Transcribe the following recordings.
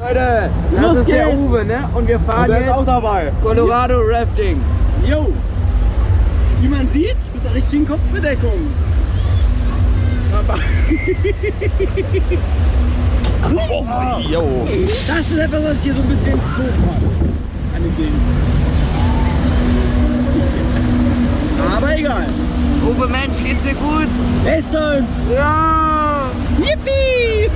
Leute, das ist der Uwe, ne? Und wir fahren jetzt auch dabei. Colorado Rafting. Jo! Wie man sieht, mit der richtigen Kopfbedeckung. Jo. Das ist etwas, was hier so ein bisschen doof macht. An den Gegend. Aber egal. Uwe, Mensch, geht's dir gut? Bestens! Ja! Yippie!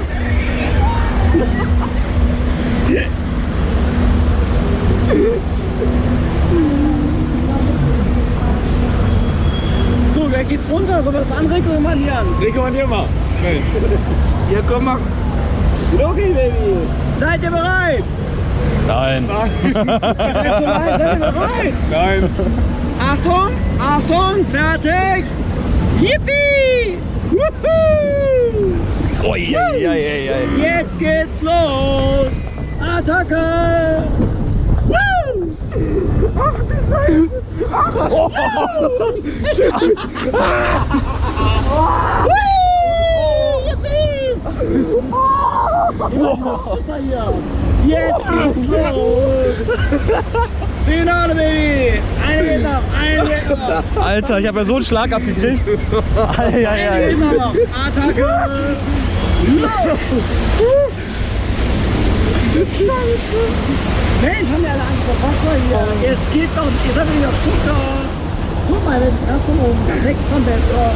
So, gleich geht's runter. Sollen wir das anrekommandieren? Rekommandier mal. Mensch. Hier, komm mal. Okay, Baby. Seid ihr bereit? Nein. Seid ihr bereit? Nein. Achtung, Achtung, fertig! Yippie! Wuhu! Ui, ui, ui, ui. Jetzt geht's los! Attacke! Woo! Ach, die Jetzt geht's los! Finale, Baby! Eine geht noch, eine geht noch! Alter, ich habe ja so einen Schlag abgekriegt. Eine geht noch! Attacke! Mensch, haben wir alle Angst vor Wasser hier? Jetzt geht doch, jetzt haben wir wieder Zucker! Guck mal, das von oben, nichts von besser!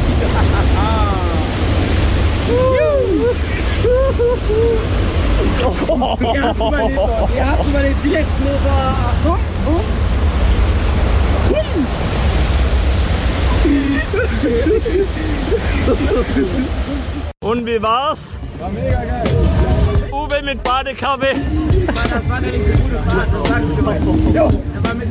Ihr habt's überlebt, Sie jetzt Motor! Achtung! Und wie war's? War mega geil. Uwe mit Badekappe. Das war eine nicht so gute Fahrt, das sagst du. Das war mit